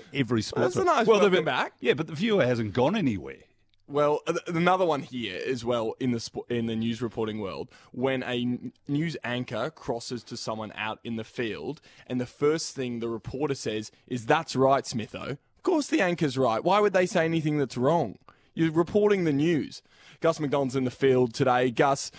every sports. That's a nice welcome back. Yeah, but the viewer hasn't gone anywhere. Well, another one here as well in the news reporting world, when a news anchor crosses to someone out in the field, and the first thing the reporter says is, "That's right, Smitho." Of course the anchor's right. Why would they say anything that's wrong? You're reporting the news. Gus McDonald's in the field today. Gus,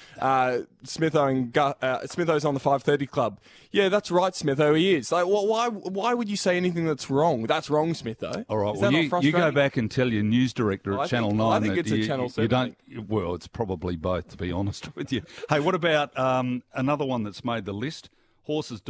Smitho's on the 5:30 Club. Yeah, that's right, Smitho, he is. Like, why would you say anything that's wrong? That's wrong, Smitho. All right, Is well, that not you frustrating? go back and tell your news director at Channel 9 I think that it's a Channel 7 you don't. Well, it's probably both, to be honest with you. Hey, what about another one that's made the list? Horses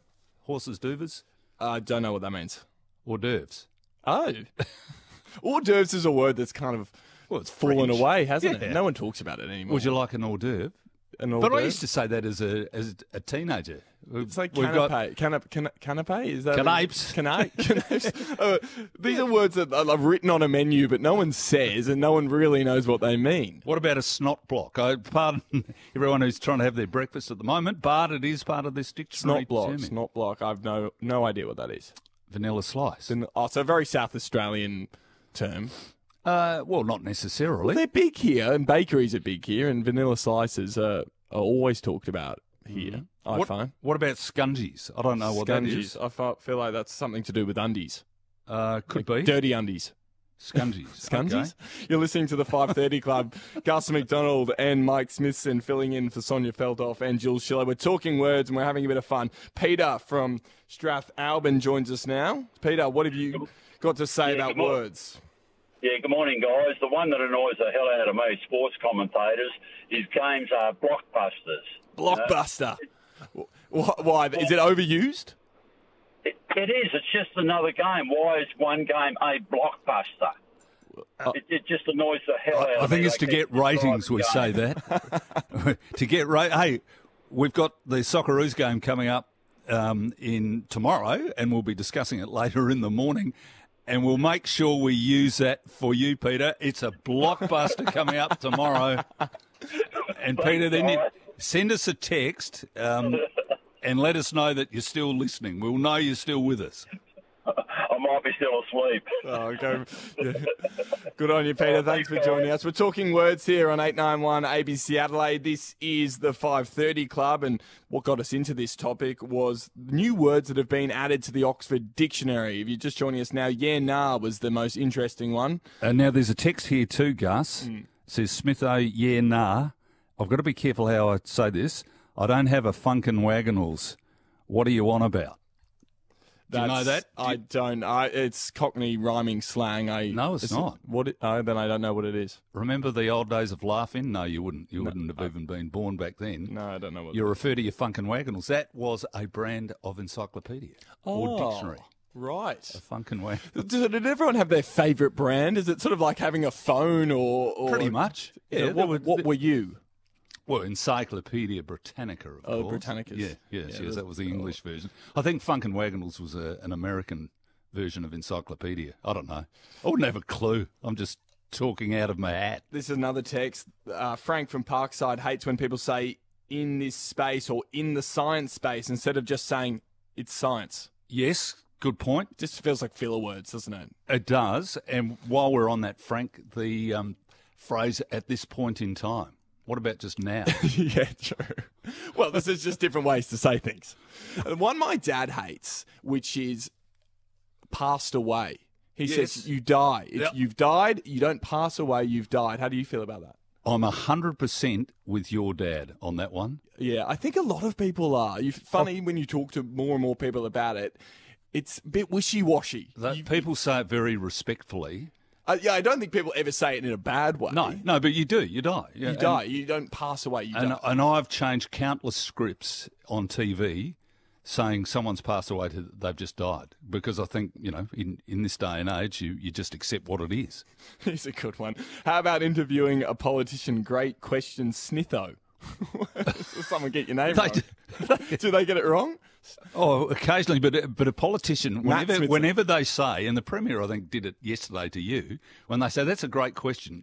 duvers, I don't know what that means. hors d'oeuvres. Oh. Hors d'oeuvres is a word that's kind of Well, it's fallen French. away, hasn't Yeah. it? No one talks about it anymore. Would you like an hors d'oeuvre? An hors But I d'oeuvre? used to say that as a teenager. It's like We've got- canapé. Canapé? Is that Canapes. Canapes. These are words that I've written on a menu, but no one says, and no one really knows what they mean. What about a snot block? Pardon everyone who's trying to have their breakfast at the moment, but it is part of this dictionary. Snot block. term. Snot block. I've no idea what that is. Vanilla slice. So a very South Australian term. Well, not necessarily. They're big here, and bakeries are big here, and vanilla slices are always talked about here. I find. What about scungies? I don't know what that is. Scungies. I feel like that's something to do with undies. Could be. Dirty undies. Scungies. Scungies? Okay. You're listening to the 5:30 Club. Gus McDonald and Mike Smithson filling in for Sonia Feldoff and Jules Schiller. We're talking words and we're having a bit of fun. Peter from Strathalbyn joins us now. Peter, what have you got to say about words? Yeah, good morning, guys. The one that annoys the hell out of me, sports commentators, is games are blockbusters. Blockbuster. Why? Is it overused? It is. It's just another game. Why is one game a blockbuster? It just annoys the hell out of me. I think it's to They get keep ratings, describing we say that. To get Hey, we've got the Socceroos game coming up in tomorrow, and we'll be discussing it later in the morning. And we'll make sure we use that for you, Peter. It's a blockbuster coming up tomorrow. And Peter, then you send us a text and let us know that you're still listening. We'll know you're still with us. I might be still asleep. Oh, okay. Yeah. Good on you, Peter. Thanks for joining us. We're talking words here on 891 ABC Adelaide. This is the 5:30 Club, and what got us into this topic was new words that have been added to the Oxford Dictionary. If you're just joining us now, yeah, nah was the most interesting one. And now there's a text here too, Gus. It says, Smitho, yeah, nah. I've got to be careful how I say this. I don't have a funkin' wagonals. What are you on about? Do you know that? I don't. It's Cockney rhyming slang. No, it's not. Then I don't know what it is. Remember the old days of laughing? No, you wouldn't. You wouldn't have even been born back then. No, I don't know what You refer to your Funkin' Wagonals. That was a brand of encyclopedia or dictionary. Right. A Funkin' Wagonals. Did everyone have their favourite brand? Is it sort of like having a phone or Pretty much. Yeah, Yeah, what were you? Well, Encyclopedia Britannica, of course. Britannicas. Yeah, yes, that was the English version. I think Funkin' Wagonals was an American version of Encyclopedia. I don't know. I wouldn't have a clue. I'm just talking out of my hat. This is another text. Frank from Parkside hates when people say in this space or in the science space instead of just saying it's science. Yes, good point. Just feels like filler words, doesn't it? It does. And while we're on that, Frank, the phrase at this point in time. What about just now? Yeah, true. Well, this is just different ways to say things. One my dad hates, which is passed away. He says you die. If you've died, you don't pass away, you've died. How do you feel about that? I'm 100% with your dad on that one. Yeah, I think a lot of people are. Funny when you talk to more and more people about it, it's a bit wishy-washy. People say it very respectfully. I don't think people ever say it in a bad way. No, but you do. You die. Yeah, You die. You don't pass away. You die. And I've changed countless scripts on TV saying someone's passed away, they've just died. Because I think, in this day and age, you just accept what it is. Here's a good one. How about interviewing a politician? Great question, Snitho. Does someone get your name wrong? Do they get it wrong? Oh, occasionally, but a politician, Smithson. whenever they say, and the Premier, I think, did it yesterday to you, when they say, that's a great question,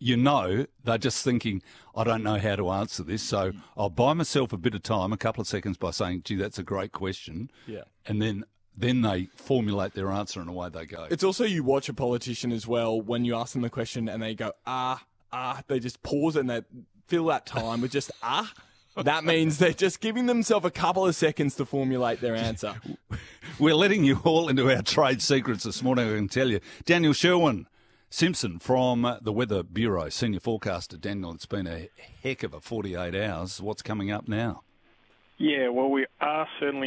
they're just thinking, I don't know how to answer this, so I'll buy myself a bit of time, a couple of seconds, by saying, gee, that's a great question. Yeah. And then Then they formulate their answer and away they go. It's also you watch a politician as well when you ask them the question and they go, they just pause and they fill that time with just, That means they're just giving themselves a couple of seconds to formulate their answer. We're letting you all into our trade secrets this morning, I can tell you. Daniel Sherwin-Simpson from the Weather Bureau, senior forecaster. Daniel, it's been a heck of a 48 hours. What's coming up now? Yeah, well, we are certainly